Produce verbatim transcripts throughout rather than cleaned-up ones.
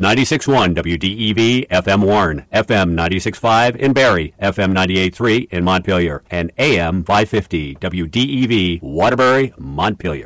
ninety-six point one W D E V F M Warren, F M ninety-six point five in Barrie, F M ninety-eight point three in Montpelier, and A M five fifty W D E V Waterbury, Montpelier.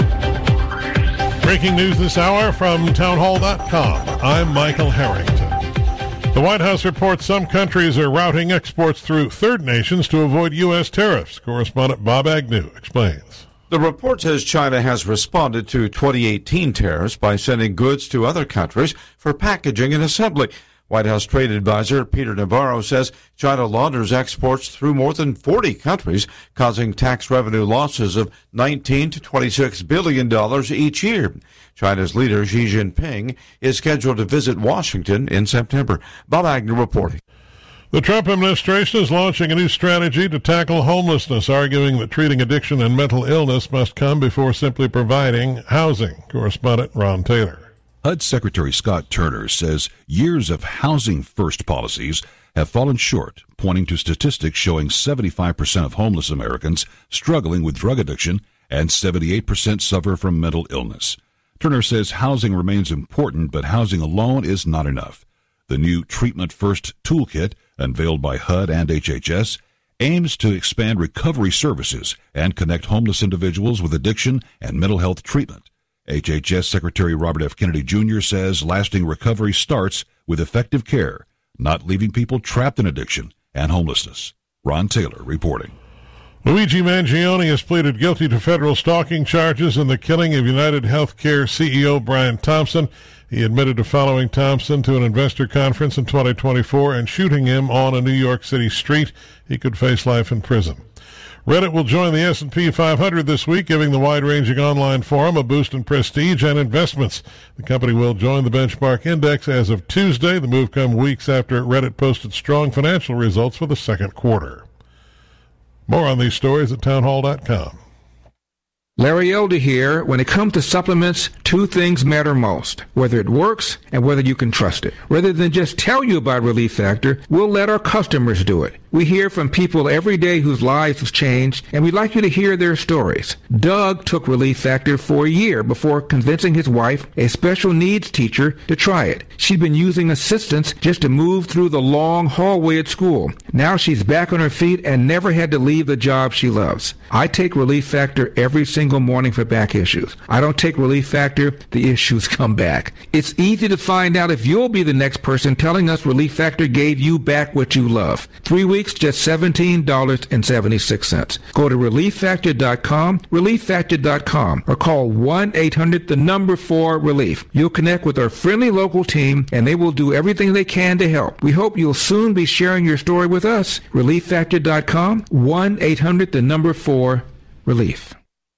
Breaking news this hour from townhall dot com. I'm Michael Harrington. The White House reports some countries are routing exports through third nations to avoid U S tariffs. Correspondent Bob Agnew explains. The report says China has responded to twenty eighteen tariffs by sending goods to other countries for packaging and assembly. White House trade advisor Peter Navarro says China launders exports through more than forty countries, causing tax revenue losses of nineteen to twenty-six billion dollars each year. China's leader Xi Jinping is scheduled to visit Washington in September. Bob Agnew reporting. The Trump administration is launching a new strategy to tackle homelessness, arguing that treating addiction and mental illness must come before simply providing housing. Correspondent Ron Taylor. H U D Secretary Scott Turner says years of housing-first policies have fallen short, pointing to statistics showing seventy-five percent of homeless Americans struggling with drug addiction and seventy-eight percent suffer from mental illness. Turner says housing remains important, but housing alone is not enough. The new Treatment First toolkit, unveiled by H U D and H H S, aims to expand recovery services and connect homeless individuals with addiction and mental health treatment. H H S Secretary Robert F. Kennedy Junior says lasting recovery starts with effective care, not leaving people trapped in addiction and homelessness. Ron Taylor reporting. Luigi Mangione has pleaded guilty to federal stalking charges in the killing of United Healthcare C E O Brian Thompson. He admitted to following Thompson to an investor conference in twenty twenty-four and shooting him on a New York City street. He could face life in prison. Reddit will join the S and P five hundred this week, giving the wide-ranging online forum a boost in prestige and investments. The company will join the benchmark index as of Tuesday. The move comes weeks after Reddit posted strong financial results for the second quarter. More on these stories at townhall dot com. Larry Elder here. When it comes to supplements, two things matter most: whether it works and whether you can trust it. Rather than just tell you about Relief Factor, we'll let our customers do it. We hear from people every day whose lives have changed, and we'd like you to hear their stories. Doug took Relief Factor for a year before convincing his wife, a special needs teacher, to try it. She'd been using assistance just to move through the long hallway at school. Now she's back on her feet and never had to leave the job she loves. I take Relief Factor every single morning for back issues. I don't take Relief Factor, the issues come back. It's easy to find out if you'll be the next person telling us Relief Factor gave you back what you love. Three weeks, just seventeen dollars and seventy-six cents. Go to relief factor dot com, relief factor dot com, or call one eight hundred the number four relief. You'll connect with our friendly local team, and they will do everything they can to help. We hope you'll soon be sharing your story with us. relief factor dot com, one eight hundred the number four relief.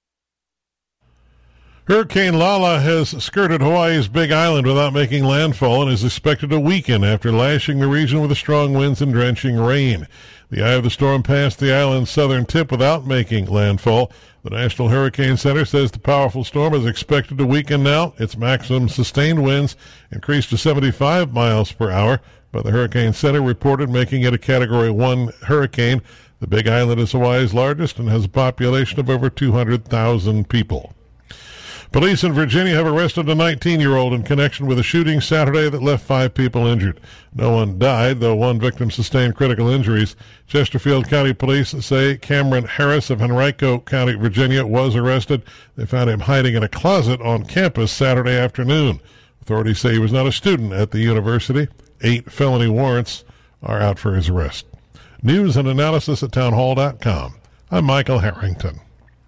Hurricane Lala has skirted Hawaii's Big Island without making landfall and is expected to weaken after lashing the region with strong winds and drenching rain. The eye of the storm passed the island's southern tip without making landfall. The National Hurricane Center says the powerful storm is expected to weaken now. Its maximum sustained winds increased to seventy-five miles per hour, but the Hurricane Center reported making it a Category one hurricane. The Big Island is Hawaii's largest and has a population of over two hundred thousand people. Police in Virginia have arrested a nineteen-year-old in connection with a shooting Saturday that left five people injured. No one died, though one victim sustained critical injuries. Chesterfield County Police say Cameron Harris of Henrico County, Virginia, was arrested. They found him hiding in a closet on campus Saturday afternoon. Authorities say he was not a student at the university. Eight felony warrants are out for his arrest. News and analysis at townhall dot com. I'm Michael Harrington.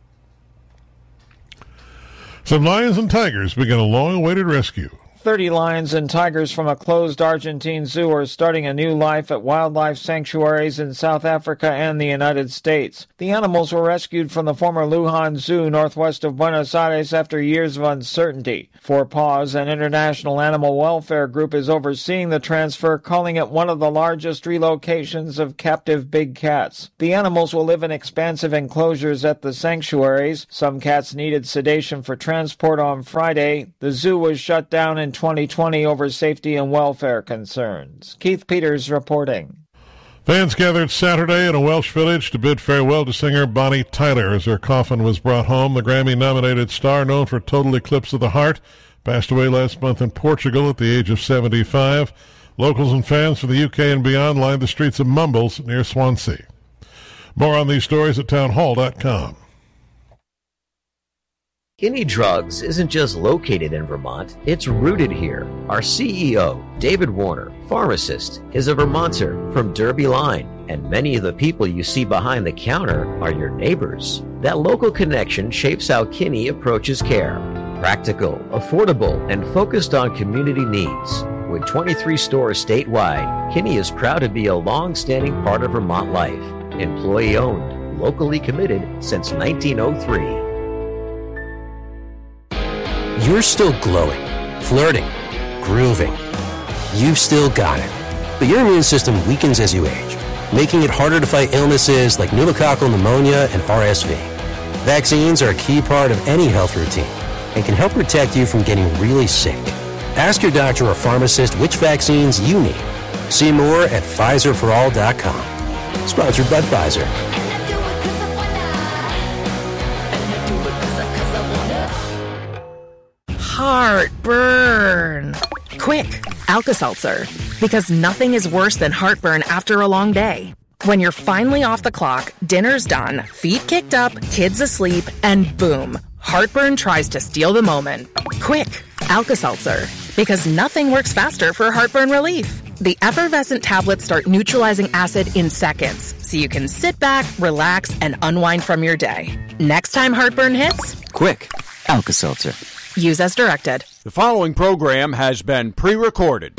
Some lions and tigers begin a long-awaited rescue. thirty lions and tigers from a closed Argentine zoo are starting a new life at wildlife sanctuaries in South Africa and the United States. The animals were rescued from the former Lujan Zoo northwest of Buenos Aires after years of uncertainty. Four Paws, an international animal welfare group, is overseeing the transfer, calling it one of the largest relocations of captive big cats. The animals will live in expansive enclosures at the sanctuaries. Some cats needed sedation for transport on Friday. The zoo was shut down in twenty twenty over safety and welfare concerns. Keith Peters reporting. Fans gathered Saturday in a Welsh village to bid farewell to singer Bonnie Tyler as her coffin was brought home. The Grammy-nominated star, known for Total Eclipse of the Heart, Passed away last month in Portugal at the age of seventy-five. Locals and fans from the U K and beyond lined the streets of Mumbles near Swansea. More on these stories at townhall dot com. Kinney Drugs isn't just located in Vermont, it's rooted here. Our C E O, David Warner, pharmacist, is a Vermonter from Derby Line, and many of the people you see behind the counter are your neighbors. That local connection shapes how Kinney approaches care. Practical, affordable, and focused on community needs. With twenty-three stores statewide, Kinney is proud to be a long-standing part of Vermont life. Employee-owned, locally committed since nineteen oh three. You're still glowing, flirting, grooving. You've still got it. But your immune system weakens as you age, making it harder to fight illnesses like pneumococcal pneumonia and R S V. Vaccines are a key part of any health routine and can help protect you from getting really sick. Ask your doctor or pharmacist which vaccines you need. See more at Pfizer for all dot com. Sponsored by Pfizer. Heartburn. Quick, Alka-Seltzer. Because nothing is worse than heartburn after a long day. When you're finally off the clock, dinner's done, feet kicked up, kids asleep, and boom, heartburn tries to steal the moment. Quick, Alka-Seltzer. Because nothing works faster for heartburn relief. The effervescent tablets start neutralizing acid in seconds, so you can sit back, relax, and unwind from your day. Next time heartburn hits, Quick, Alka-Seltzer. use as directed. The following program has been pre-recorded.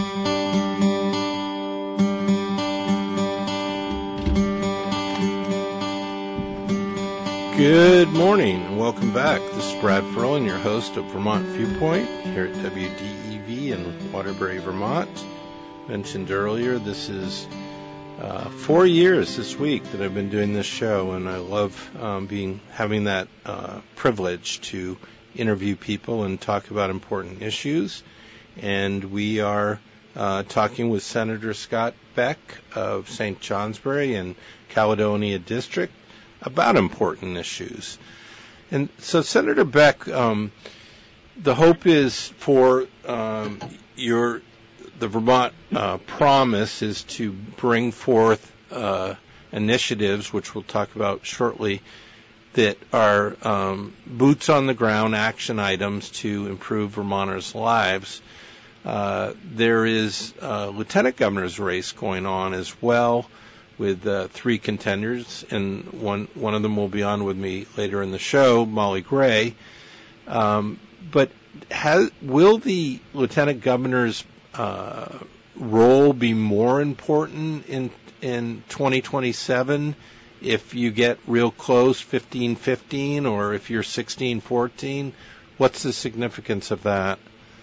Good morning and welcome back. This is Brad Ferlin, your host of Vermont Viewpoint here at W D E V in Waterbury, Vermont. Mentioned earlier, this is uh, four years this week that I've been doing this show, and I love um, being having that uh, privilege to interview people and talk about important issues. And we are uh, talking with Senator Scott Beck of Saint Johnsbury and Caledonia District about important issues. And so, Senator Beck, um, the hope is for um, your the Vermont uh, promise is to bring forth uh, initiatives, which we'll talk about shortly, that are um, boots on the ground action items to improve Vermonters' lives. Uh, there is a lieutenant governor's race going on as well, with uh, three contenders, and one one of them will be on with me later in the show, Molly Gray. Um, but has, will the lieutenant governor's uh, role be more important in in twenty twenty-seven if you get real close, fifteen fifteen, or if you're sixteen fourteen? What's the significance of that?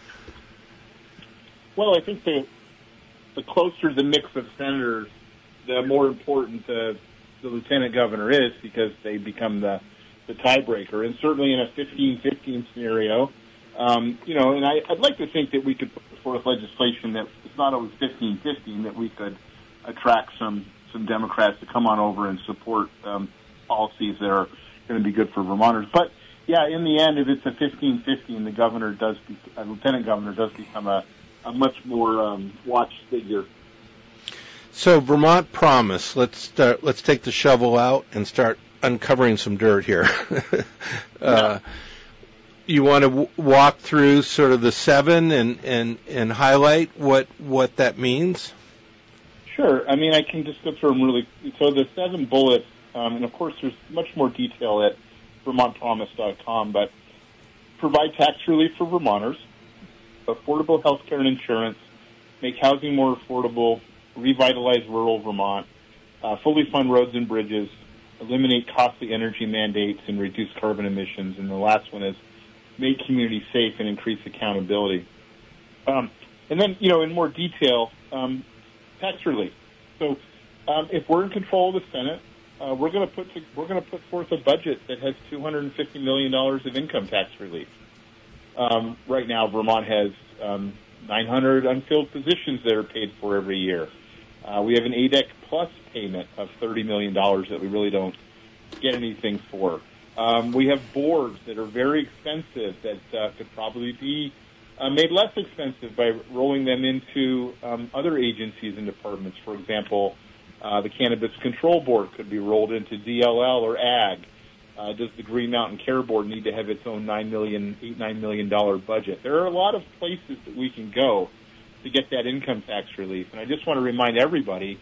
Well, I think the the closer the mix of senators, the more important the, the lieutenant governor is, because they become the, the tiebreaker. And certainly in a fifteen fifteen scenario, um, you know, and I, I'd like to think that we could put forth legislation that it's not always fifteen fifteen, that we could attract some, some Democrats to come on over and support um, policies that are going to be good for Vermonters. But, yeah, in the end, if it's a fifteen fifteen, the governor does, be, a lieutenant governor does become a, a much more um, watched figure. So Vermont Promise, let's start, let's take the shovel out and start uncovering some dirt here. uh, you want to w- walk through sort of the seven and, and, and highlight what what that means? Sure. I mean, I can just go through them really. So the seven bullets, um, and of course there's much more detail at vermont promise dot com, but provide tax relief for Vermonters, affordable health care and insurance, make housing more affordable, revitalize rural Vermont, uh, fully fund roads and bridges, eliminate costly energy mandates, and reduce carbon emissions. And the last one is make communities safe and increase accountability. Um, and then, you know, in more detail, um, tax relief. So um, if we're in control of the Senate, uh, we're going to put to, we're going to put forth a budget that has two hundred fifty million dollars of income tax relief. Um, right now, Vermont has um, nine hundred unfilled positions that are paid for every year. Uh, we have an A D E C Plus payment of thirty million dollars that we really don't get anything for. Um, we have boards that are very expensive that uh, could probably be uh, made less expensive by rolling them into um, other agencies and departments. For example, uh, the Cannabis Control Board could be rolled into D L L or Ag. Uh, does the Green Mountain Care Board need to have its own nine million, eight nine million dollar budget? There are a lot of places that we can go to get that income tax relief, and I just want to remind everybody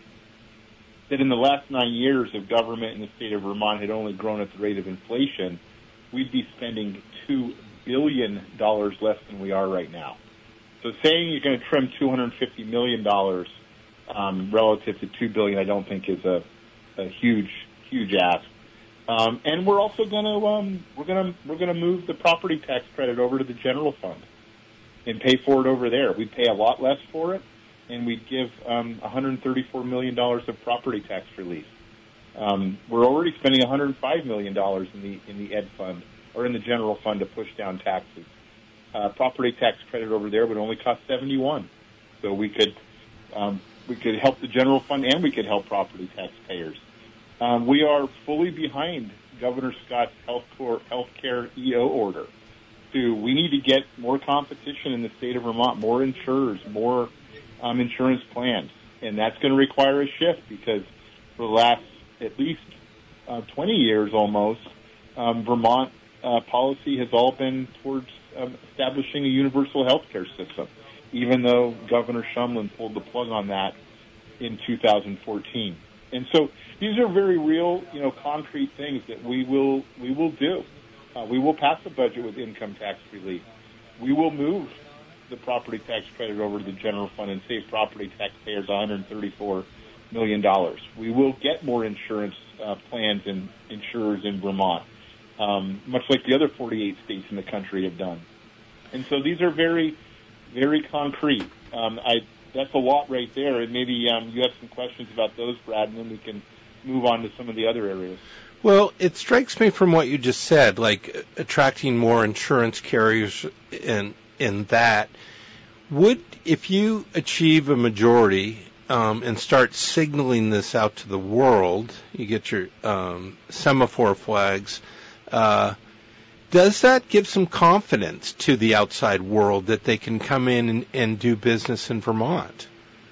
that in the last nine years if government in the state of Vermont had only grown at the rate of inflation, we'd be spending two billion dollars less than we are right now. So saying you're going to trim two hundred fifty million dollars um, relative to two billion dollars, I don't think is a, a huge, huge ask. Um, and we're also going to um, we're going to we're going to move the property tax credit over to the general fund and pay for it over there. We'd pay a lot less for it, and we'd give um, one hundred thirty-four million dollars of property tax relief. Um, we're already spending one hundred five million dollars in the in the ed fund or in the general fund to push down taxes. Uh, property tax credit over there would only cost seventy-one, so we could um, we could help the general fund and we could help property taxpayers. Um, we are fully behind Governor Scott's health care E O order. So we need to get more competition in the state of Vermont, more insurers, more um, insurance plans. And that's going to require a shift because for the last at least uh, twenty years almost, um, Vermont uh, policy has all been towards um, establishing a universal health care system, even though Governor Shumlin pulled the plug on that in two thousand fourteen. And so these are very real, you know, concrete things that we will we will do. Uh, we will pass a budget with income tax relief. We will move the property tax credit over to the general fund and save property taxpayers one hundred thirty-four million dollars. We will get more insurance uh, plans and insurers in Vermont, um, much like the other forty-eight states in the country have done. And so these are very, very concrete. Um, I. That's a lot right there, and maybe um, you have some questions about those, Brad, and then we can move on to some of the other areas. Well, it strikes me from what you just said, like attracting more insurance carriers and in that. Would, if you achieve a majority um, and start signaling this out to the world, you get your um, semaphore flags, uh, does that give some confidence to the outside world that they can come in and, and do business in Vermont?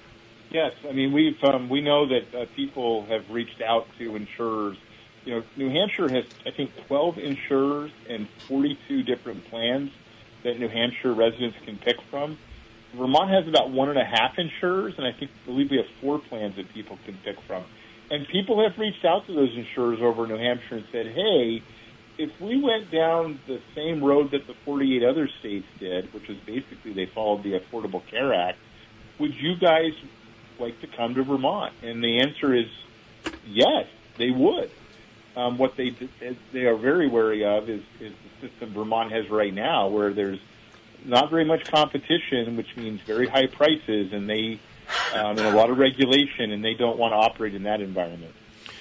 Yes, I mean we've um, we know that uh, people have reached out to insurers. You know, New Hampshire has I think twelve insurers and forty-two different plans that New Hampshire residents can pick from. Vermont has about one and a half insurers, and I think I believe we have four plans that people can pick from. And people have reached out to those insurers over New Hampshire and said, "Hey, if we went down the same road that the forty-eight other states did, which is basically they followed the Affordable Care Act, would you guys like to come to Vermont?" And the answer is yes, they would. Um, what they they are very wary of is, is the system Vermont has right now, where there's not very much competition, which means very high prices, and they um, and a lot of regulation, and they don't want to operate in that environment.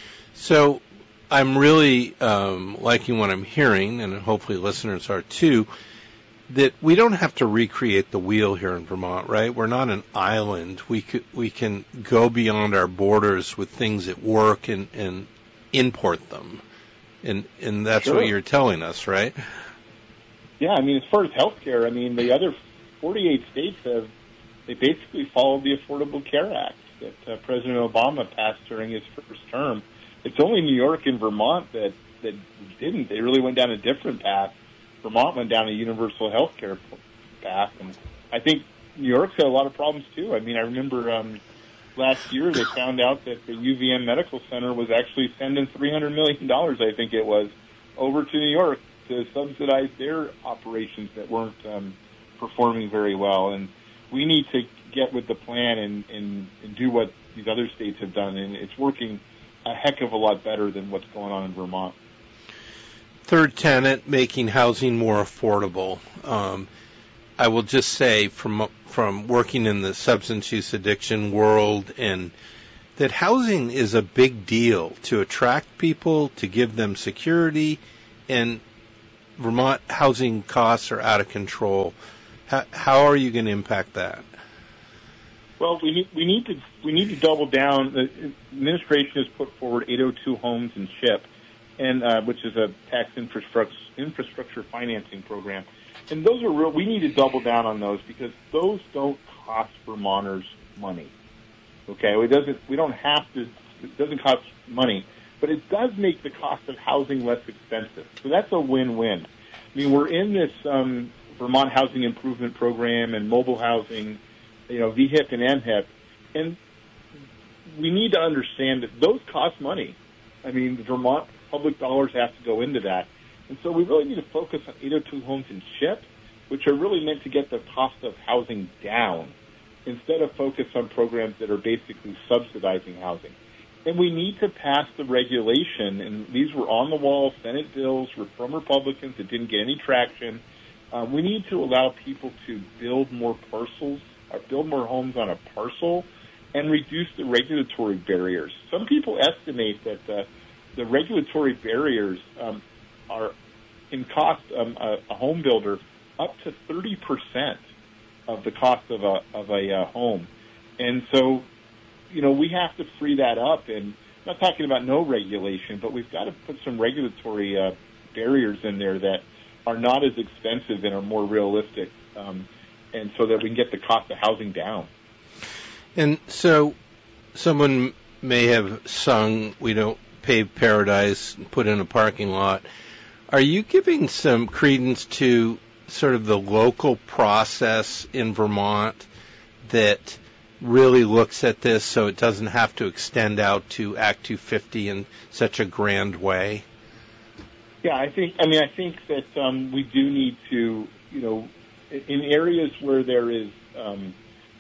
So I'm really um, liking what I'm hearing, and hopefully listeners are too, that we don't have to recreate the wheel here in Vermont, right? We're not an island. We could, we can go beyond our borders with things that work and, and import them. And and that's Sure. what you're telling us, right? Yeah, I mean, as far as healthcare, I mean, the other forty-eight states have, they basically followed the Affordable Care Act that uh, President Obama passed during his first term. It's only New York and Vermont that, that didn't. They really went down a different path. Vermont went down a universal health care path, and I think New York's got a lot of problems, too. I mean, I remember um, last year they found out that the U V M Medical Center was actually sending three hundred million dollars, I think it was, over to New York to subsidize their operations that weren't um, performing very well. And we need to get with the plan and, and, and do what these other states have done, and it's working a heck of a lot better than what's going on in Vermont. Third tenet, making housing more affordable. Um, I will just say from from working in the substance use addiction world, and that housing is a big deal to attract people, to give them security, and Vermont housing costs are out of control. How, how are you going to impact that? Well, we need, we need to we need to double down. The administration has put forward eight oh two homes and CHIP, and uh, which is a tax infrastructure infrastructure financing program. And those are real. We need to double down on those because those don't cost Vermonters money. Okay, it doesn't. We don't have to. It doesn't cost money, but it does make the cost of housing less expensive. So that's a win-win. I mean, we're in this um, Vermont Housing Improvement Program and mobile housing, you know, V H I P and M H I P, and we need to understand that those cost money. I mean, the Vermont public dollars have to go into that. And so we really need to focus on eight oh two homes and CHIP, which are really meant to get the cost of housing down, instead of focus on programs that are basically subsidizing housing. And we need to pass the regulation, and these were on-the-wall Senate bills from Republicans that didn't get any traction. Um, we need to allow people to build more parcels, or build more homes on a parcel, and reduce the regulatory barriers. Some people estimate that the, the regulatory barriers um, are, in cost um, a, a home builder, up to thirty percent of the cost of a of a uh, home. And so, you know, we have to free that up. And I'm not talking about no regulation, but we've got to put some regulatory uh, barriers in there that are not as expensive and are more realistic, um, and so that we can get the cost of housing down. And so someone may have sung, "We don't pave paradise and put in a parking lot." Are you giving some credence to sort of the local process in Vermont that really looks at this so it doesn't have to extend out to Act two fifty in such a grand way? Yeah, I think, I mean, I think that um, we do need to, you know, in areas where there is um,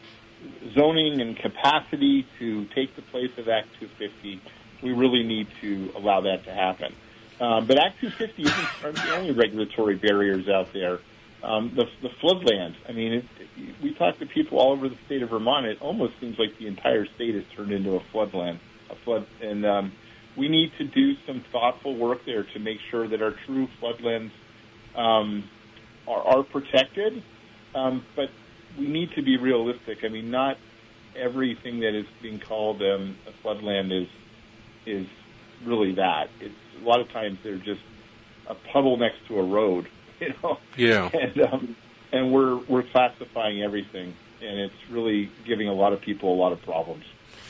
zoning and capacity to take the place of Act two fifty, we really need to allow that to happen. Um, but Act two fifty isn't aren't the only regulatory barriers out there. Um, the, the floodland, I mean, it, it, we talk to people all over the state of Vermont. It almost seems like the entire state has turned into a floodland, a flood, and um, we need to do some thoughtful work there to make sure that our true floodlands um, are, are protected. Um, but we need to be realistic. I mean, not everything that is being called um, a floodland is is really that. It's a lot of times they're just a puddle next to a road, you know. Yeah. And um, and we're we're classifying everything, and it's really giving a lot of people a lot of problems.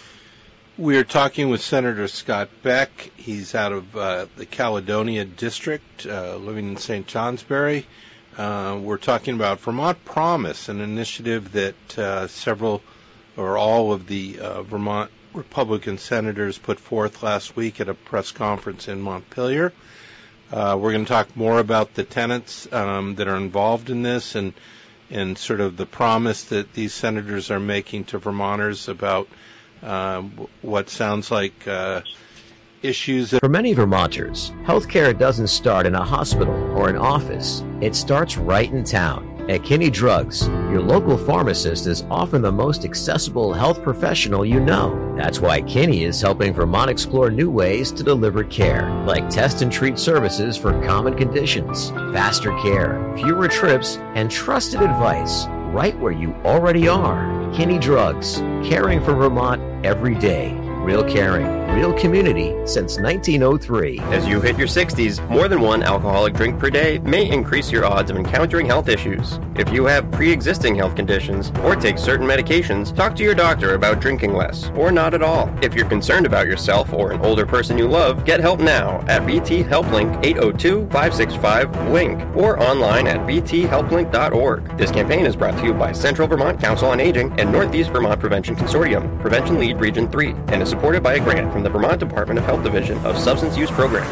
We're talking with Senator Scott Beck. He's out of uh, the Caledonia District, uh, living in Saint Johnsbury. Uh, we're talking about Vermont Promise, an initiative that uh, several or all of the uh, Vermont Republican senators put forth last week at a press conference in Montpelier. Uh, we're going to talk more about the tenets um, that are involved in this and and sort of the promise that these senators are making to Vermonters about uh, what sounds like uh, issues. That- For many Vermonters, healthcare doesn't start in a hospital or an office. It starts right in town. At Kinney Drugs, your local pharmacist is often the most accessible health professional you know. That's why Kinney is helping Vermont explore new ways to deliver care, like test and treat services for common conditions, faster care, fewer trips, and trusted advice right where you already are. Kinney Drugs, caring for Vermont every day. Real caring, real community since nineteen oh three. As you hit your sixties, more than one alcoholic drink per day may increase your odds of encountering health issues. If you have pre-existing health conditions or take certain medications, talk to your doctor about drinking less or not at all. If you're concerned about yourself or an older person you love, get help now at V T HelpLink eight oh two, five six five, W I N C or online at v t help link dot org. This campaign is brought to you by Central Vermont Council on Aging and Northeast Vermont Prevention Consortium, Prevention Lead Region three, and is supported by a grant from the Vermont Department of Health Division of Substance Use Programs.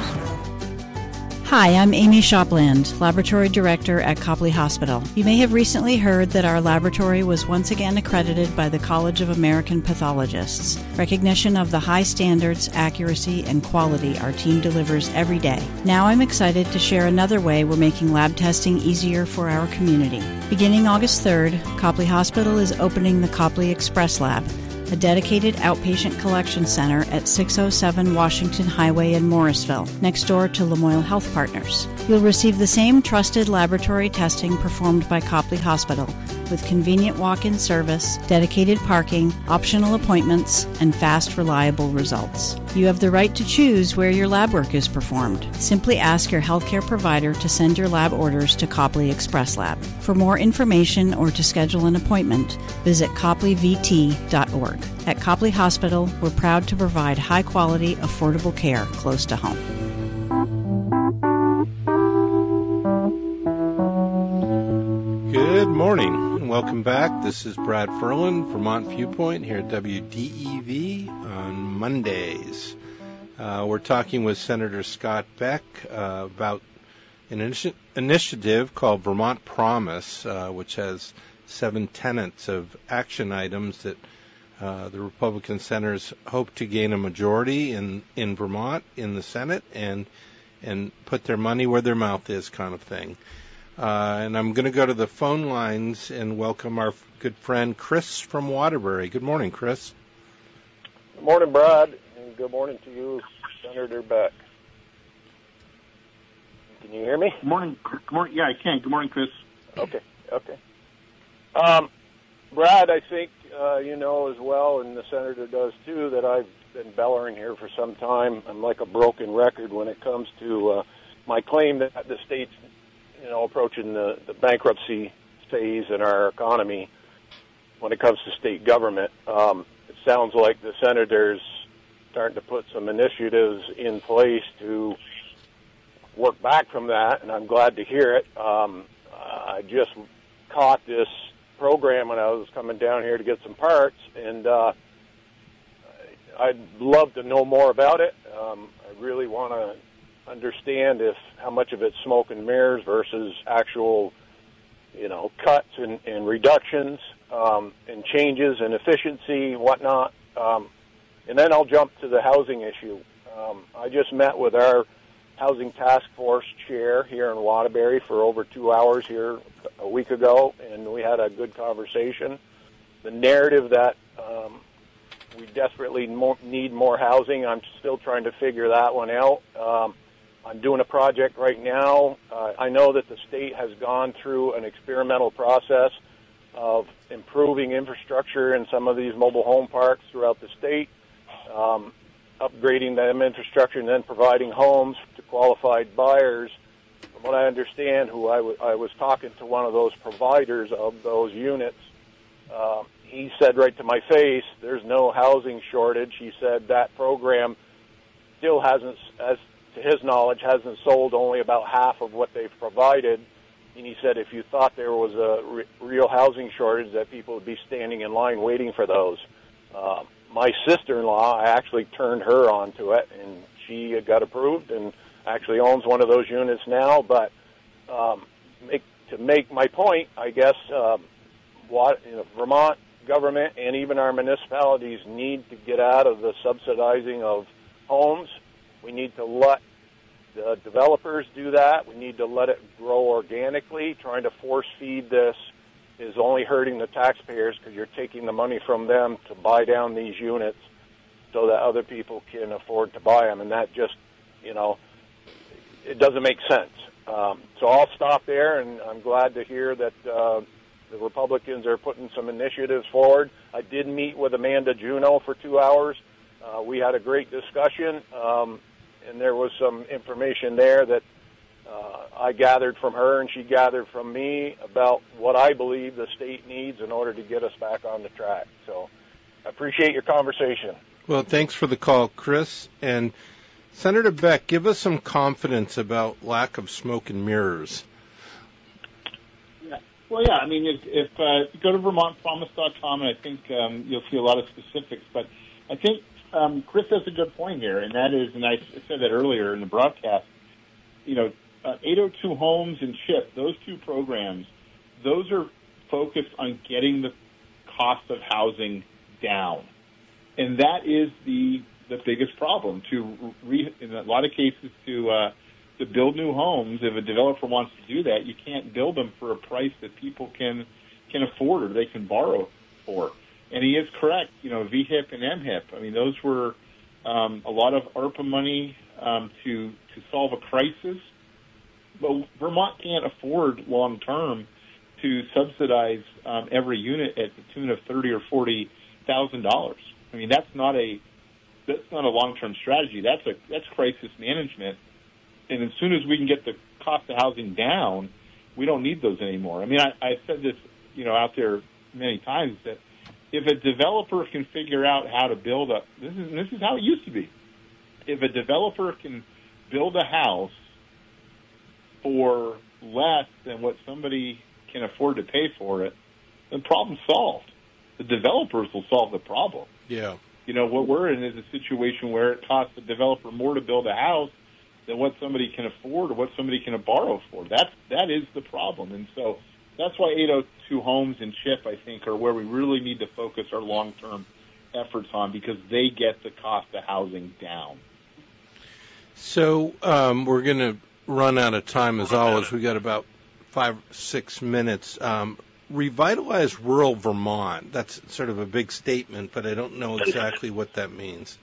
Hi, I'm Amy Shopland, Laboratory Director at Copley Hospital. You may have recently heard that our laboratory was once again accredited by the College of American Pathologists, recognition of the high standards, accuracy, and quality our team delivers every day. Now I'm excited to share another way we're making lab testing easier for our community. Beginning August third, Copley Hospital is opening the Copley Express Lab, a dedicated outpatient collection center at six oh seven Washington Highway in Morrisville, next door to Lamoille Health Partners. You'll receive the same trusted laboratory testing performed by Copley Hospital, with convenient walk-in service, dedicated parking, optional appointments, and fast, reliable results. You have the right to choose where your lab work is performed. Simply ask your healthcare provider to send your lab orders to Copley Express Lab. For more information or to schedule an appointment, visit copley v t dot org. At Copley Hospital, we're proud to provide high-quality, affordable care close to home. Good morning and welcome back. This is Brad Ferland, Vermont Viewpoint, here at W D E V on Mondays. Uh, we're talking with Senator Scott Beck uh, about an initi- initiative called Vermont Promise, uh, which has seven tenets of action items that uh, the Republican senators hope to gain a majority in, in Vermont in the Senate and and put their money where their mouth is, kind of thing. Uh, and I'm going to go to the phone lines and welcome our good friend Chris from Waterbury. Good morning, Chris. Good morning, Brad, and good morning to you, Senator Beck. Can you hear me? Good morning. Good morning. Yeah, I can. Good morning, Chris. Okay. Okay. Um, Brad, I think uh, you know as well, and the senator does too, that I've been bellowing here for some time. I'm like a broken record when it comes to uh, my claim that the state's, you know, approaching the, the bankruptcy phase in our economy when it comes to state government. Um, it sounds like the senator's starting to put some initiatives in place to work back from that, and I'm glad to hear it. Um, I just caught this program when I was coming down here to get some parts, and uh, I'd love to know more about it. Um, I really want to understand if how much of it's smoke and mirrors versus actual, you know, cuts and, and reductions um, and changes and efficiency, whatnot. Um, and then I'll jump to the housing issue. Um, I just met with our Housing Task Force chair here in Waterbury for over two hours here a week ago, and we had a good conversation. The narrative that um, we desperately more, need more housing, I'm still trying to figure that one out. Um, I'm doing a project right now. Uh, I know that the state has gone through an experimental process of improving infrastructure in some of these mobile home parks throughout the state, um, upgrading them infrastructure and then providing homes to qualified buyers. From what I understand, who I, w- I was talking to one of those providers of those units, uh, he said right to my face, there's no housing shortage. He said that program still hasn't, as to his knowledge, hasn't sold only about half of what they've provided. And he said if you thought there was a re- real housing shortage, that people would be standing in line waiting for those. Uh, my sister-in-law, I actually turned her onto it, and she got approved and actually owns one of those units now. But um, make, to make my point, I guess, uh, what, you know, Vermont government and even our municipalities need to get out of the subsidizing of homes. We need to let the developers do that. We need to let it grow organically. Trying to force feed this is only hurting the taxpayers because you're taking the money from them to buy down these units so that other people can afford to buy them. And that just, you know, it doesn't make sense. Um, so I'll stop there, and I'm glad to hear that uh, the Republicans are putting some initiatives forward. I did meet with Amanda Juneau for two hours. Uh, we had a great discussion, um, and there was some information there that uh, I gathered from her and she gathered from me about what I believe the state needs in order to get us back on the track. So I appreciate your conversation. Well, thanks for the call, Chris. And Senator Beck, give us some confidence about lack of smoke and mirrors. Yeah. Well, yeah, I mean, if, if uh, you go to vermont promise dot com, and I think um, you'll see a lot of specifics, but I think Um, Chris has a good point here, and that is, and I said that earlier in the broadcast, you know, uh, eight oh two Homes and CHIP, those two programs, those are focused on getting the cost of housing down. And that is the the biggest problem. To re, in a lot of cases, to uh, to build new homes, if a developer wants to do that, you can't build them for a price that people can can afford or they can borrow for. And he is correct, you know, V HIP and M HIP. I mean, those were um, a lot of ARPA money um, to to solve a crisis. But Vermont can't afford long-term to subsidize um, every unit at the tune of thirty or forty thousand dollars. I mean, that's not a that's not a long-term strategy. That's a that's crisis management. And as soon as we can get the cost of housing down, we don't need those anymore. I mean, I, I said this, you know, out there many times that if a developer can figure out how to build a this is this is how it used to be. If a developer can build a house for less than what somebody can afford to pay for it, then problem's solved. The developers will solve the problem. Yeah. You know, what we're in is a situation where it costs the developer more to build a house than what somebody can afford or what somebody can borrow for. That's, that is the problem. And so that's why eight oh two Homes and CHIP, I think, are where we really need to focus our long-term efforts on, because they get the cost of housing down. So um, we're going to run out of time, as always. We got about five, six minutes. Um, Revitalize rural Vermont. That's sort of a big statement, but I don't know exactly what that means.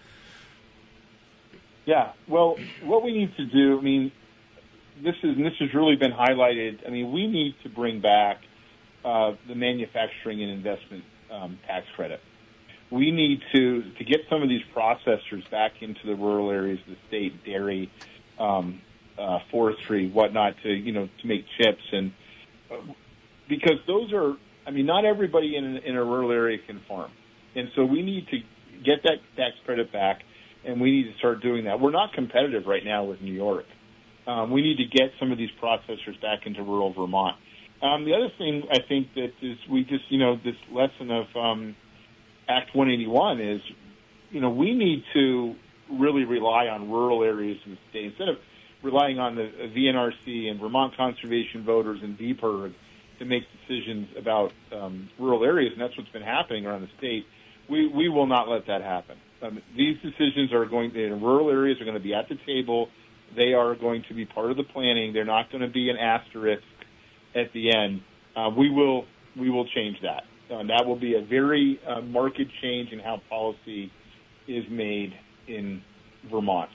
Yeah, well, what we need to do, I mean, this is this has really been highlighted. I mean, we need to bring back uh, the manufacturing and investment um, tax credit. We need to to get some of these processors back into the rural areas of the state, dairy, um, uh, forestry, whatnot, to you know to make chips, and uh, because those are, I mean, not everybody in in a rural area can farm, and so we need to get that tax credit back. And we need to start doing that. We're not competitive right now with New York. Um, we need to get some of these processors back into rural Vermont. Um, the other thing I think that is we just, you know, this lesson of um, Act one eighty-one is, you know, we need to really rely on rural areas in the state. Instead of relying on the V N R C and Vermont Conservation Voters and V P R G to make decisions about um, rural areas, and that's what's been happening around the state, we, we will not let that happen. Um, these decisions are going to, in rural areas, are going to be at the table. They are going to be part of the planning. They're not going to be an asterisk at the end. Uh, we will we will change that. Uh, that will be a very uh, marked change in how policy is made in Vermont.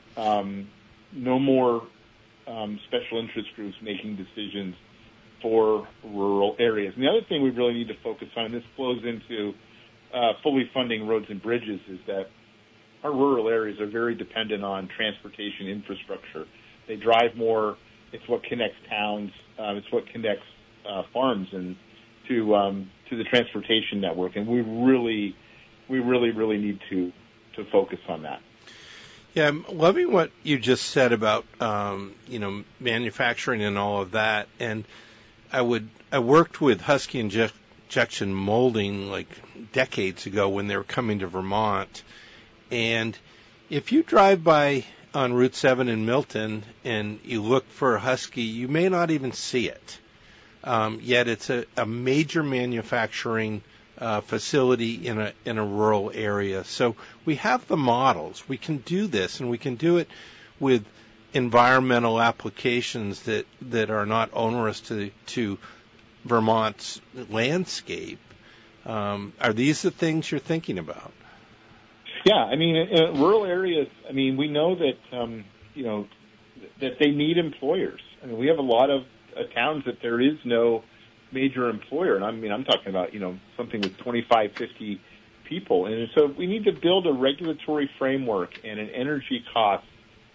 Um, no more um, special interest groups making decisions for rural areas. And the other thing we really need to focus on, and this flows into Uh, fully funding roads and bridges, is that our rural areas are very dependent on transportation infrastructure. They drive more. It's what connects towns. Uh, it's what connects uh, farms and to um, to the transportation network. And we really, we really, really need to to focus on that. Yeah, I'm loving what you just said about um, you know manufacturing and all of that. And I would I worked with Husky and Jeff. Injection molding like decades ago when they were coming to Vermont. And if you drive by on Route seven in Milton and you look for a Husky, you may not even see it. Um, yet it's a, a major manufacturing uh, facility in a in a rural area. So we have the models. We can do this, and we can do it with environmental applications that, that are not onerous to to Vermont's landscape. Um, are these the things you're thinking about? Yeah, I mean, in rural areas, I mean, we know that, um, you know, that they need employers. I mean, we have a lot of uh, towns that there is no major employer. And I mean, I'm talking about, you know, something with twenty-five, fifty people. And so we need to build a regulatory framework and an energy cost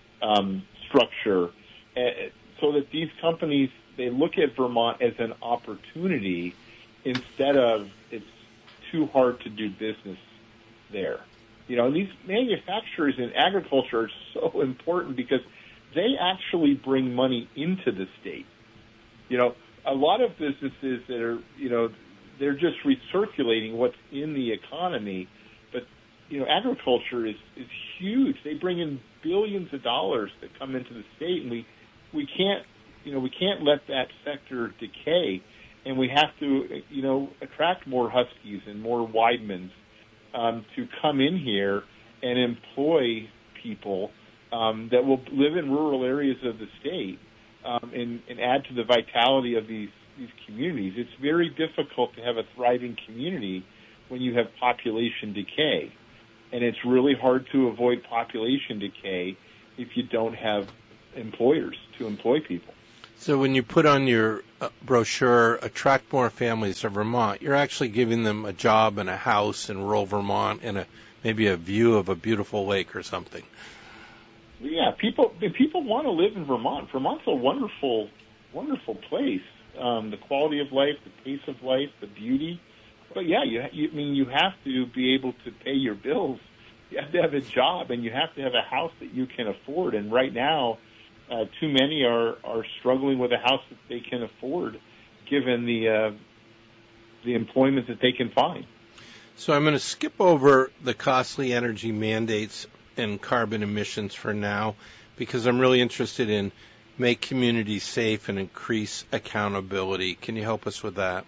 um, structure uh, so that these companies, they look at Vermont as an opportunity instead of it's too hard to do business there. You know, these manufacturers in agriculture are so important because they actually bring money into the state. You know, a lot of businesses that are, you know, they're just recirculating what's in the economy. But, you know, agriculture is, is huge. They bring in billions of dollars that come into the state, and we, we can't, you know, we can't let that sector decay, and we have to, you know, attract more Huskies and more Weidmans um, to come in here and employ people um, that will live in rural areas of the state um, and, and add to the vitality of these, these communities. It's very difficult to have a thriving community when you have population decay, and it's really hard to avoid population decay if you don't have employers to employ people. So when you put on your uh, brochure, Attract More Families of Vermont, you're actually giving them a job and a house in rural Vermont and a, maybe a view of a beautiful lake or something. Yeah, people people want to live in Vermont. Vermont's a wonderful, wonderful place. Um, the quality of life, the pace of life, the beauty. But yeah, you, you I mean you have to be able to pay your bills. You have to have a job, and you have to have a house that you can afford. And right now, uh, too many are, are struggling with a house that they can afford, given the uh, the employment that they can find. So I'm going to skip over the costly energy mandates and carbon emissions for now, because I'm really interested in make communities safe and increase accountability. Can you help us with that?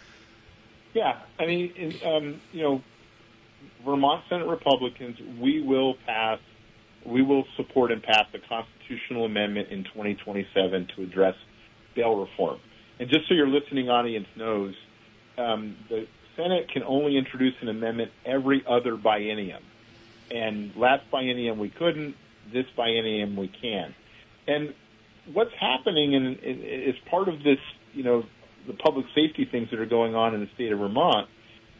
Yeah, I mean, in, um, you know, Vermont Senate Republicans, we will pass, we will support and pass a constitutional amendment in twenty twenty-seven to address bail reform. And just so your listening audience knows, um, the Senate can only introduce an amendment every other biennium. And last biennium we couldn't, this biennium we can. And what's happening in, in, is part of this, you know, the public safety things that are going on in the state of Vermont,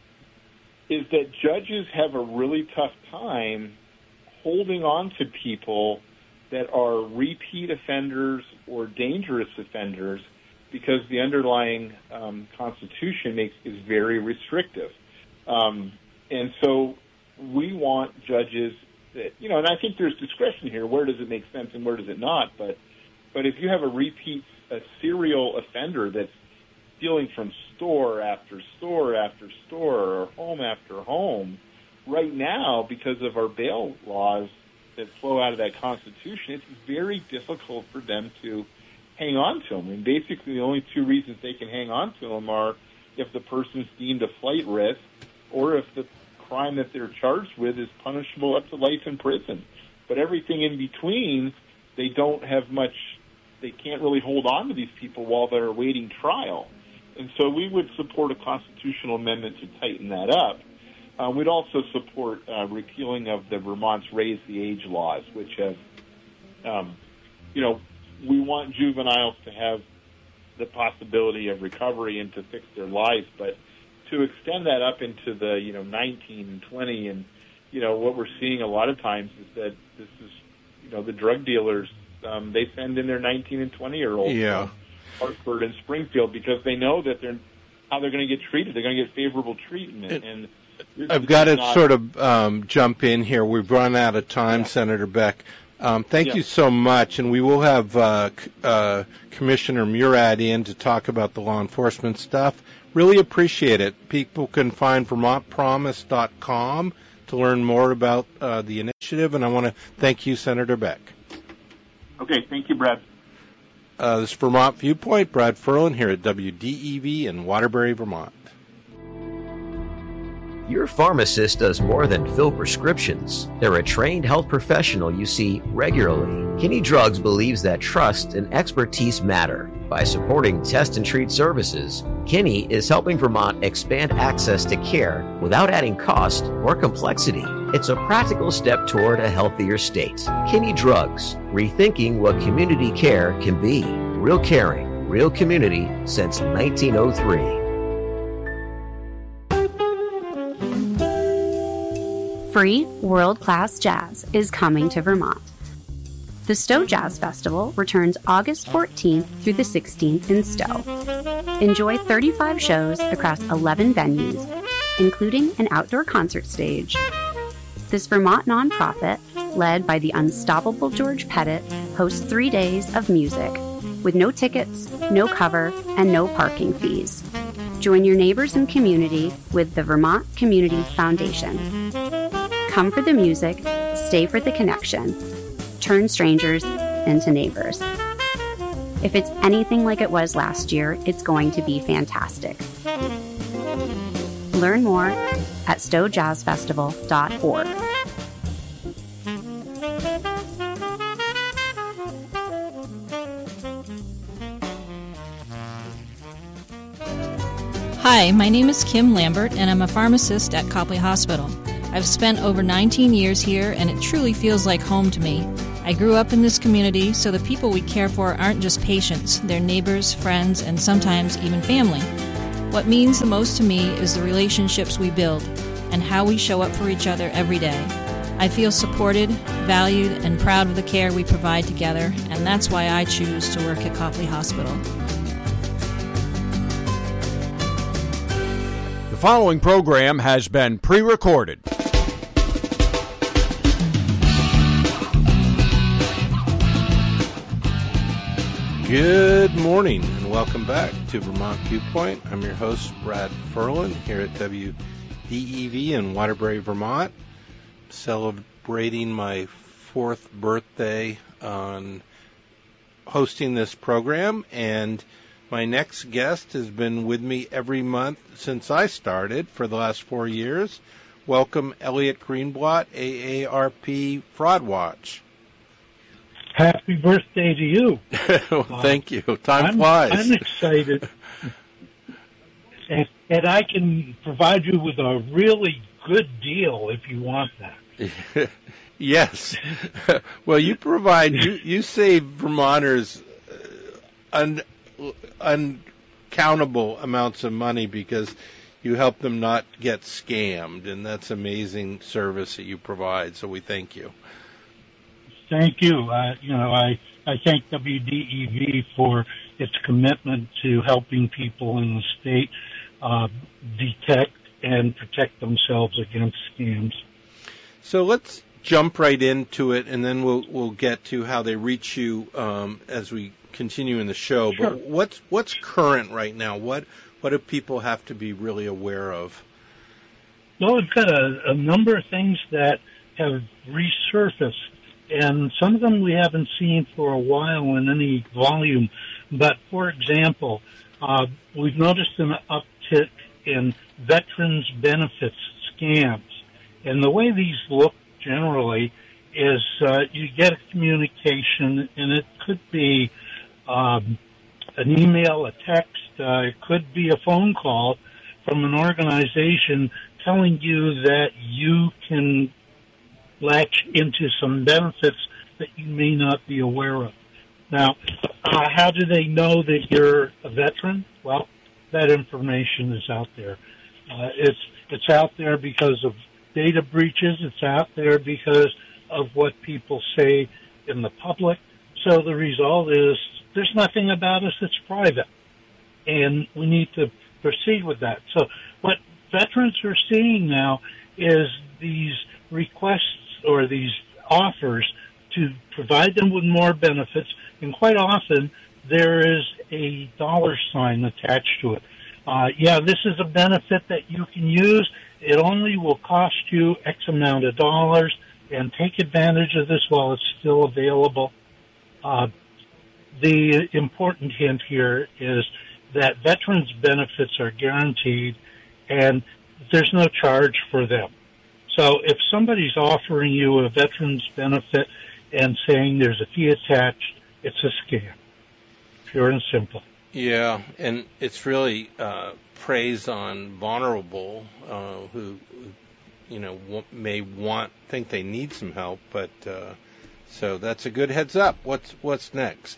is that judges have a really tough time holding on to people that are repeat offenders or dangerous offenders, because the underlying um, Constitution makes is very restrictive. Um, and so we want judges that, you know, and I think there's discretion here. Where does it make sense and where does it not? But but if you have a repeat, a serial offender that's stealing from store after store after store or home after home, right now, because of our bail laws that flow out of that Constitution, it's very difficult for them to hang on to them. And basically the only two reasons they can hang on to them are if the person's deemed a flight risk or if the crime that they're charged with is punishable up to life in prison. But everything in between, they don't have much, they can't really hold on to these people while they're awaiting trial. And so we would support a constitutional amendment to tighten that up. Uh, we'd also support uh, repealing of the Vermont's Raise the Age laws, which have, um, you know, we want juveniles to have the possibility of recovery and to fix their lives, but to extend that up into the, you know, nineteen and twenty, and, you know, what we're seeing a lot of times is that this is, you know, the drug dealers, um, they send in their nineteen and twenty-year-olds yeah. from Hartford and Springfield because they know that they're, how they're going to get treated. They're going to get favorable treatment. It, and I've got to not, sort of um, jump in here. We've run out of time, yeah. Senator Beck. Um, thank yeah. you so much, and we will have uh, c- uh, Commissioner Murad in to talk about the law enforcement stuff. Really appreciate it. People can find Vermont Promise dot com to learn more about uh, the initiative, and I want to thank you, Senator Beck. Okay, thank you, Brad. Uh, this is Vermont Viewpoint. Brad Ferlin here at W D E V in Waterbury, Vermont. Your pharmacist does more than fill prescriptions. They're a trained health professional you see regularly. Kinney Drugs believes that trust and expertise matter. By supporting test and treat services, Kinney is helping Vermont expand access to care without adding cost or complexity. It's a practical step toward a healthier state. Kinney Drugs, rethinking what community care can be. Real caring, real community since nineteen oh three. Free world-class jazz is coming to Vermont. The Stowe Jazz Festival returns August fourteenth through the sixteenth in Stowe. Enjoy thirty-five shows across eleven venues, including an outdoor concert stage. This Vermont nonprofit, led by the unstoppable George Pettit, hosts three days of music, with no tickets, no cover, and no parking fees. Join your neighbors and community with the Vermont Community Foundation. Come for the music, stay for the connection. Turn strangers into neighbors. If it's anything like it was last year, it's going to be fantastic. Learn more at stowe jazz festival dot org. Hi, my name is Kim Lambert, and I'm a pharmacist at Copley Hospital. I've spent over nineteen years here, and it truly feels like home to me. I I grew up in this community, so the people we care for aren't just patients, they're neighbors, friends, and sometimes even family. What means the most to me is the relationships we build and how we show up for each other every day. I feel supported, valued, and proud of the care we provide together, and that's why I choose to work at Copley Hospital. The following program has been pre-recorded. Good morning and welcome back to Vermont Viewpoint. I'm your host, Brad Ferlin, here at W D E V in Waterbury, Vermont, celebrating my fourth birthday on hosting this program. And my next guest has been with me every month since I started for the last four years. Welcome, Elliot Greenblatt, A A R P Fraud Watch. Happy birthday to you. Well, thank you. Time I'm, flies. I'm excited. and, and I can provide you with a really good deal if you want that. Yes. Well, you provide, you, you save Vermonters un, uncountable amounts of money because you help them not get scammed, and that's amazing service that you provide, so we thank you. Thank you. Uh, you know, I, I thank W D E V for its commitment to helping people in the state uh, detect and protect themselves against scams. So let's jump right into it, and then we'll we'll get to how they reach you um, as we continue in the show. Sure. But what's what's current right now? What what do people have to be really aware of? Well, we've got a, a number of things that have resurfaced. And some of them we haven't seen for a while in any volume. But, for example, uh, we've noticed an uptick in veterans benefits scams. And the way these look generally is uh, you get a communication, and it could be um, an email, a text, uh, it could be a phone call from an organization telling you that you can latch into some benefits that you may not be aware of. Now, uh, how do they know that you're a veteran? Well, that information is out there. Uh, it's it's out there because of data breaches. It's out there because of what people say in the public. So the result is there's nothing about us that's private, and we need to proceed with that. So what veterans are seeing now is these requests or these offers to provide them with more benefits, and quite often there is a dollar sign attached to it. Uh, yeah, this is a benefit that you can use. It only will cost you X amount of dollars, and take advantage of this while it's still available. Uh, the important hint here is that veterans benefits are guaranteed, and there's no charge for them. So if somebody's offering you a veteran's benefit and saying there's a fee attached, it's a scam, pure and simple. Yeah, and it's really uh, preys on vulnerable uh, who, you know, w- may want think they need some help, but uh, so that's a good heads up. What's what's next?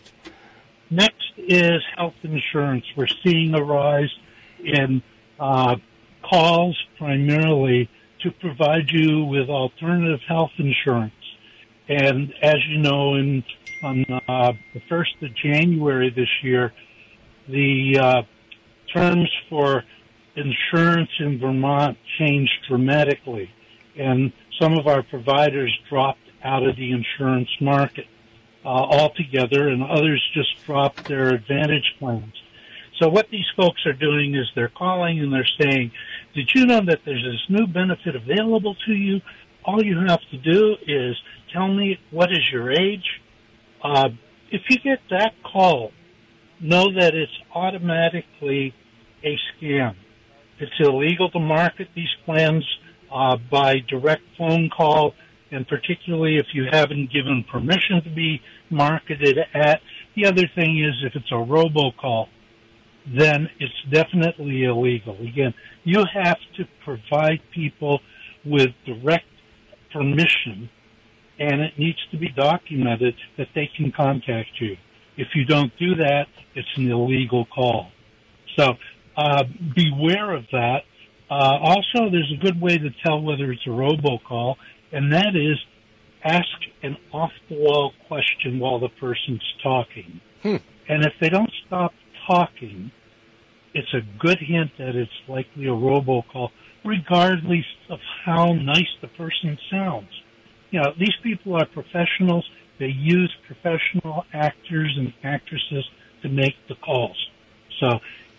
Next is health insurance. We're seeing a rise in uh, calls primarily to provide you with alternative health insurance. And as you know, in, on uh, the first of January this year, the uh, terms for insurance in Vermont changed dramatically, and some of our providers dropped out of the insurance market uh, altogether, and others just dropped their Advantage plans. So what these folks are doing is they're calling and they're saying, did you know that there's this new benefit available to you? All you have to do is tell me what is your age. Uh, if you get that call, know that it's automatically a scam. It's illegal to market these plans uh, by direct phone call, and particularly if you haven't given permission to be marketed at. The other thing is if it's a robocall, then it's definitely illegal. Again, you have to provide people with direct permission, and it needs to be documented that they can contact you. If you don't do that, it's an illegal call. So uh, beware of that. Uh, also, there's a good way to tell whether it's a robocall, and that is ask an off-the-wall question while the person's talking. Hmm. And if they don't stop talking, it's a good hint that it's likely a robocall, regardless of how nice the person sounds. You know, these people are professionals. They use professional actors and actresses to make the calls. So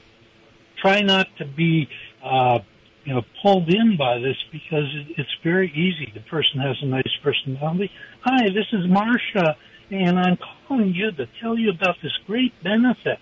try not to be, uh, you know, pulled in by this, because it, it's very easy. The person has a nice personality. Hi, this is Marcia, and I'm calling you to tell you about this great benefit.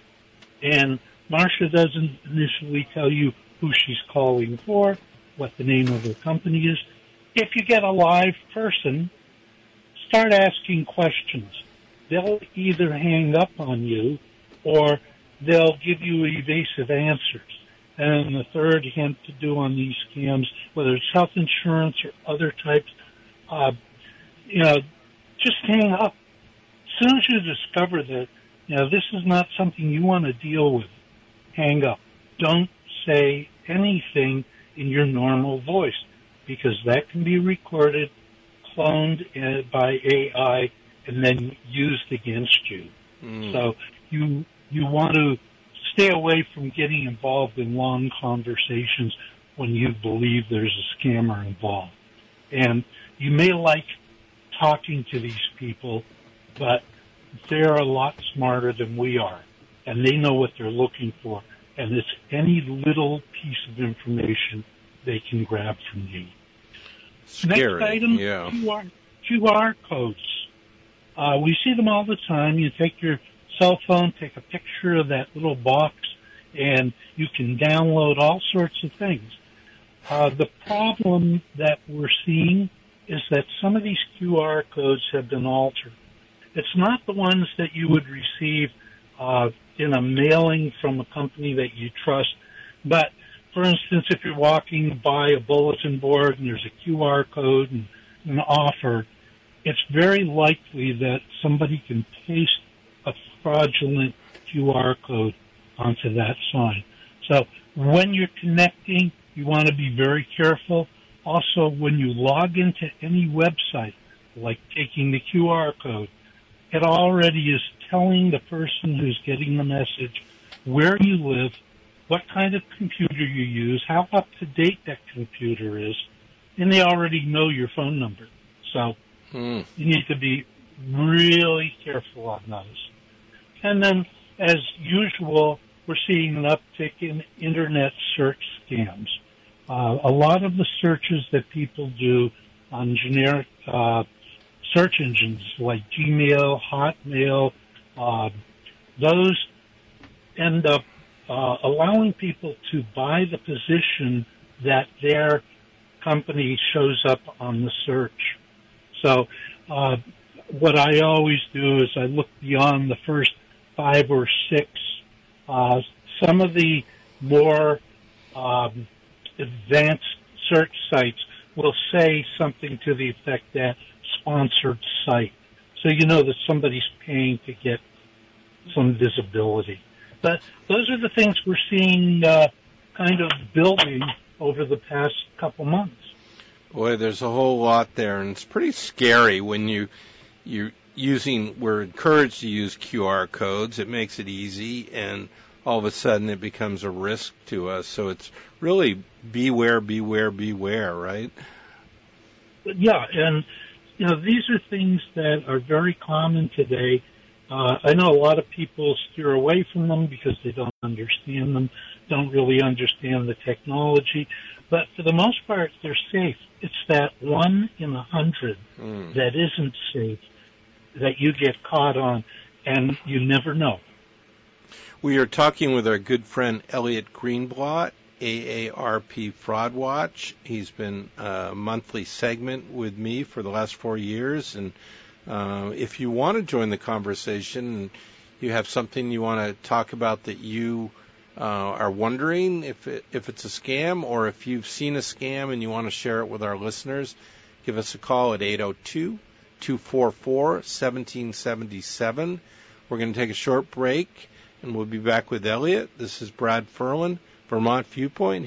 And Marcia doesn't initially tell you who she's calling for, what the name of her company is. If you get a live person, start asking questions. They'll either hang up on you or they'll give you evasive answers. And the third hint to do on these scams, whether it's health insurance or other types, uh, you know, just hang up. As soon as you discover that, you know, this is not something you want to deal with, hang up. Don't say anything in your normal voice, because that can be recorded, cloned by A I, and then used against you. Mm. So you you want to stay away from getting involved in long conversations when you believe there's a scammer involved. And you may like talking to these people, but they're a lot smarter than we are, and they know what they're looking for. And it's any little piece of information they can grab from you. Scary. Next item, yeah. Q R, Q R codes. Uh, we see them all the time. You take your cell phone, take a picture of that little box, and you can download all sorts of things. Uh, the problem that we're seeing is that some of these Q R codes have been altered. It's not the ones that you would receive uh, in a mailing from a company that you trust, but for instance, if you're walking by a bulletin board and there's a Q R code and an offer, it's very likely that somebody can paste a fraudulent Q R code onto that sign. So when you're connecting, you want to be very careful. Also, when you log into any website, like taking the Q R code, it already is telling the person who's getting the message where you live, what kind of computer you use, how up-to-date that computer is, and they already know your phone number. So hmm. you need to be really careful on those. And then, as usual, we're seeing an uptick in Internet search scams. Uh, a lot of the searches that people do on generic uh, search engines like Gmail, Hotmail, uh, those end up uh, allowing people to buy the position that their company shows up on the search. So uh, what I always do is I look beyond the first five or six. Uh, some of the more um, advanced search sites will say something to the effect that sponsored site. So you know that somebody's paying to get some visibility. But those are the things we're seeing uh, kind of building over the past couple months. Boy, there's a whole lot there, and it's pretty scary when you, you're using, we're encouraged to use Q R codes. It makes it easy, and all of a sudden it becomes a risk to us. So it's really beware, beware, beware, right? Yeah, and you know, these are things that are very common today. Uh, I know a lot of people steer away from them because they don't understand them, don't really understand the technology. But for the most part, they're safe. It's that one in a hundred mm. that isn't safe that you get caught on, and you never know. We are talking with our good friend Elliot Greenblatt, A A R P Fraud Watch. He's been a monthly segment with me for the last four years. And uh, if you want to join the conversation and you have something you want to talk about that you uh, are wondering if it, if it's a scam, or if you've seen a scam and you want to share it with our listeners, give us a call at eight oh two, two four four, one seven seven seven. We're going to take a short break, and we'll be back with Elliot. This is Brad Ferlin, Vermont Viewpoint.